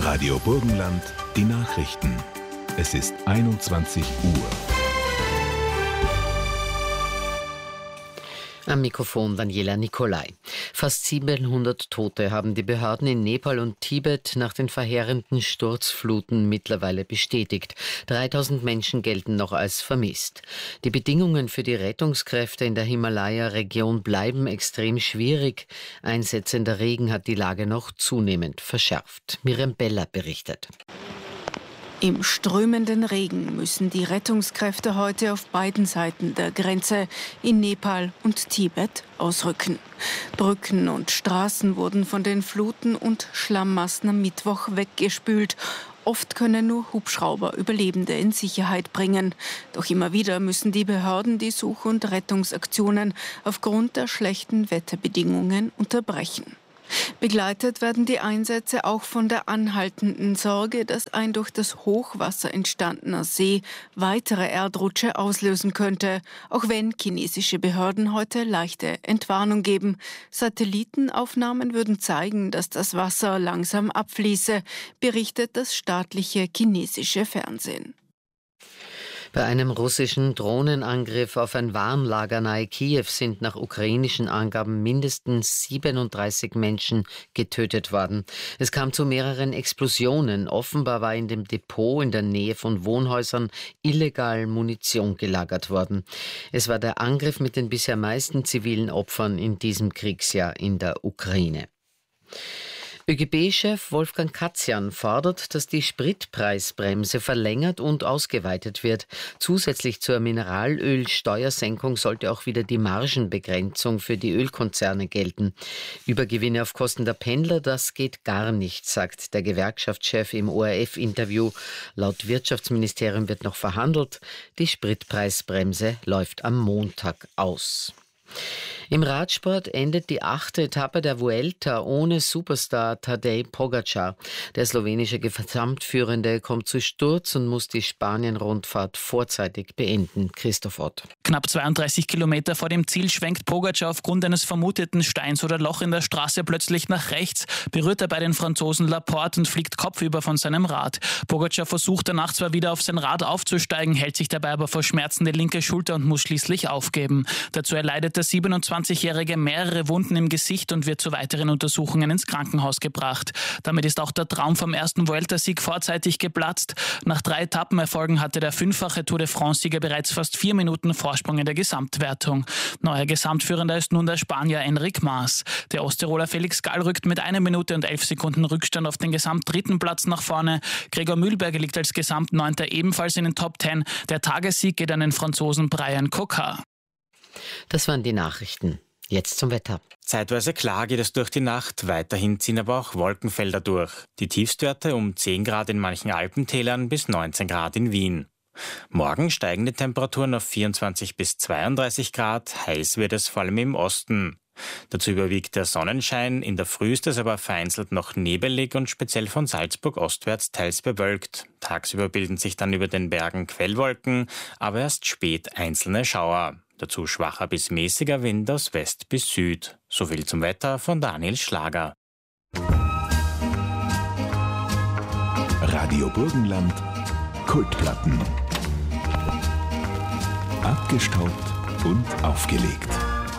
Radio Burgenland, die Nachrichten. Es ist 21 Uhr. Am Mikrofon Daniela Nicolai. Fast 700 Tote haben die Behörden in Nepal und Tibet nach den verheerenden Sturzfluten mittlerweile bestätigt. 3000 Menschen gelten noch als vermisst. Die Bedingungen für die Rettungskräfte in der Himalaya-Region bleiben extrem schwierig. Einsetzender Regen hat die Lage noch zunehmend verschärft. Miriam Beller berichtet. Im strömenden Regen müssen die Rettungskräfte heute auf beiden Seiten der Grenze in Nepal und Tibet ausrücken. Brücken und Straßen wurden von den Fluten und Schlammmassen am Mittwoch weggespült. Oft können nur Hubschrauber Überlebende in Sicherheit bringen. Doch immer wieder müssen die Behörden die Such- und Rettungsaktionen aufgrund der schlechten Wetterbedingungen unterbrechen. Begleitet werden die Einsätze auch von der anhaltenden Sorge, dass ein durch das Hochwasser entstandener See weitere Erdrutsche auslösen könnte, auch wenn chinesische Behörden heute leichte Entwarnung geben. Satellitenaufnahmen würden zeigen, dass das Wasser langsam abfließe, berichtet das staatliche chinesische Fernsehen. Bei einem russischen Drohnenangriff auf ein Warenlager nahe Kiew sind nach ukrainischen Angaben mindestens 37 Menschen getötet worden. Es kam zu mehreren Explosionen. Offenbar war in dem Depot in der Nähe von Wohnhäusern illegal Munition gelagert worden. Es war der Angriff mit den bisher meisten zivilen Opfern in diesem Kriegsjahr in der Ukraine. ÖGB-Chef Wolfgang Katzian fordert, dass die Spritpreisbremse verlängert und ausgeweitet wird. Zusätzlich zur Mineralölsteuersenkung sollte auch wieder die Margenbegrenzung für die Ölkonzerne gelten. Übergewinne auf Kosten der Pendler, das geht gar nicht, sagt der Gewerkschaftschef im ORF-Interview. Laut Wirtschaftsministerium wird noch verhandelt. Die Spritpreisbremse läuft am Montag aus. Im Radsport endet die 8. Etappe der Vuelta ohne Superstar Tadej Pogačar. Der slowenische Gesamtführende kommt zu Sturz und muss die Spanien-Rundfahrt vorzeitig beenden. Christoph Ott. Knapp 32 Kilometer vor dem Ziel schwenkt Pogačar aufgrund eines vermuteten Steins oder Loch in der Straße plötzlich nach rechts, berührt er bei den Franzosen Laporte und fliegt kopfüber von seinem Rad. Pogačar versucht danach zwar wieder auf sein Rad aufzusteigen, hält sich dabei aber vor Schmerzen die linke Schulter und muss schließlich aufgeben. Dazu erleidet der 27-Jährige mehrere Wunden im Gesicht und wird zu weiteren Untersuchungen ins Krankenhaus gebracht. Damit ist auch der Traum vom ersten Vuelta-Sieg vorzeitig geplatzt. Nach 3 Etappenerfolgen hatte der 5-fache Tour de France-Sieger bereits fast 4 Minuten Vorsprung in der Gesamtwertung. Neuer Gesamtführender ist nun der Spanier Enric Mas. Der Osttiroler Felix Gall rückt mit 1 Minute und 11 Sekunden Rückstand auf den Gesamt-3. Platz nach vorne. Gregor Mühlberger liegt als Gesamt-9. ebenfalls in den Top 10. Der Tagessieg geht an den Franzosen Brian Coquard. Das waren die Nachrichten. Jetzt zum Wetter. Zeitweise klar geht es durch die Nacht, weiterhin ziehen aber auch Wolkenfelder durch. Die Tiefstwerte um 10 Grad in manchen Alpentälern bis 19 Grad in Wien. Morgen steigen die Temperaturen auf 24 bis 32 Grad, heiß wird es vor allem im Osten. Dazu überwiegt der Sonnenschein, in der Früh ist es aber vereinzelt noch nebelig und speziell von Salzburg ostwärts teils bewölkt. Tagsüber bilden sich dann über den Bergen Quellwolken, aber erst spät einzelne Schauer. Dazu schwacher bis mäßiger Wind aus West bis Süd. Soviel zum Wetter von Daniel Schlager. Radio Burgenland, Kultplatten. Abgestaubt und aufgelegt.